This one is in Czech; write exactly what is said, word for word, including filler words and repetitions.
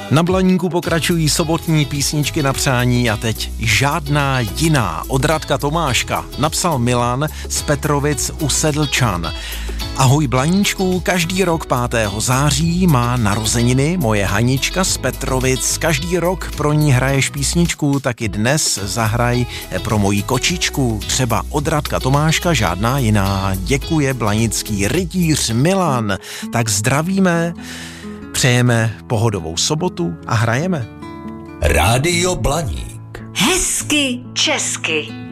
Na Blaníku pokračují sobotní písničky na přání a teď žádná jiná. Od Radka Tomáška napsal Milan z Petrovic u Sedlčan. Ahoj Blaníčku, každý rok pátého září má narozeniny moje Hanička z Petrovic. Každý rok pro ní hraješ písničku, tak i dnes zahraj pro moji kočičku. Třeba od Radka Tomáška žádná jiná. Děkuje blanický rytíř Milan. Tak zdravíme, přejeme pohodovou sobotu a hrajeme. Rádio Blaník. Hezky česky.